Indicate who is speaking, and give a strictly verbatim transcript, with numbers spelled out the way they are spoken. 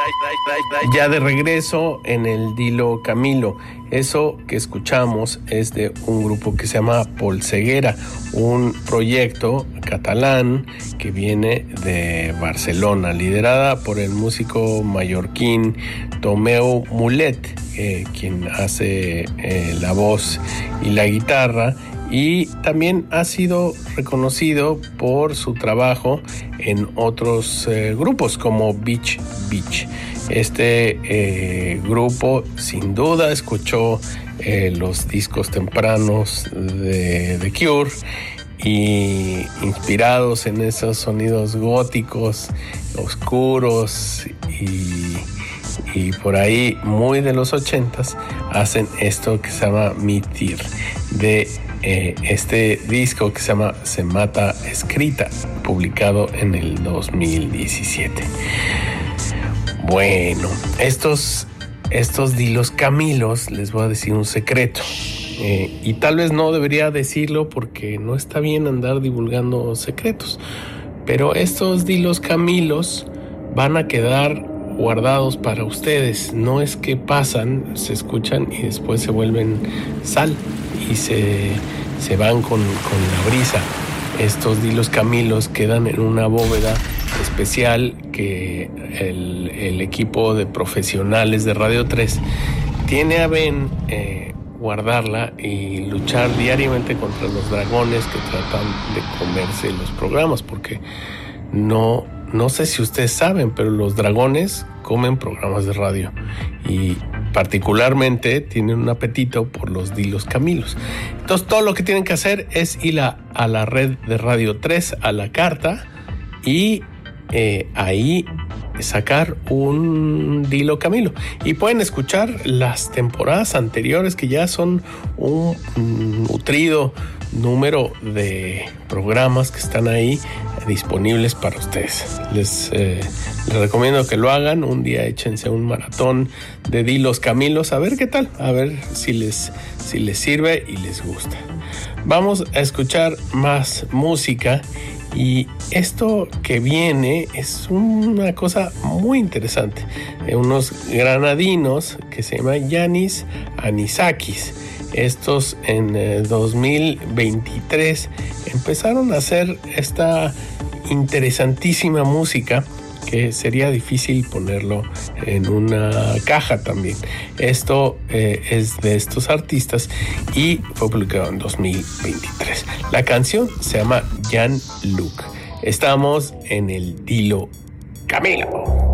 Speaker 1: Ya de regreso en el Dilo Camilo. Eso que escuchamos es de un grupo que se llama Polseguera, un proyecto catalán que viene de Barcelona, liderada por el músico mallorquín Tomeu Mulet, eh, quien hace eh, la voz y la guitarra, y también ha sido reconocido por su trabajo en otros eh, grupos como Beach Beach. Este eh, grupo sin duda escuchó eh, los discos tempranos de The Cure y inspirados en esos sonidos góticos, oscuros y, y por ahí muy de los ochentas, hacen esto que se llama Mitir, de eh, este disco que se llama Se Mata Escrita, publicado en el dos mil diecisiete. Bueno, estos, estos Dilos Camilos, les voy a decir un secreto. Eh, y tal vez no debería decirlo porque no está bien andar divulgando secretos. Pero estos Dilos Camilos van a quedar guardados para ustedes. No es que pasan, se escuchan y después se vuelven sal y se, se van con, con la brisa. Estos Dilos Camilos quedan en una bóveda especial que el, el equipo de profesionales de Radio tres tiene a bien eh, guardarla y luchar diariamente contra los dragones que tratan de comerse los programas, porque no, no sé si ustedes saben, pero los dragones comen programas de radio y particularmente tienen un apetito por los Dilos Camilos. Entonces todo lo que tienen que hacer es ir a, a la red de Radio tres, a la carta, y eh, ahí sacar un Dilo Camilo. Y pueden escuchar las temporadas anteriores, que ya son un nutrido número de programas que están ahí disponibles para ustedes. Les, eh, les recomiendo que lo hagan. Un día échense un maratón de Dilos Camilos, a ver qué tal, a ver si les, si les sirve y les gusta. Vamos a escuchar más música. Y esto que viene es una cosa muy interesante. De unos granadinos que se llaman Yanis Anisakis. Estos en eh, dos mil veintitrés empezaron a hacer esta interesantísima música que sería difícil ponerlo en una caja también. Esto eh, es de estos artistas y fue publicado en dos mil veintitrés. La canción se llama Jan Luc. Estamos en el Dilo Camilo.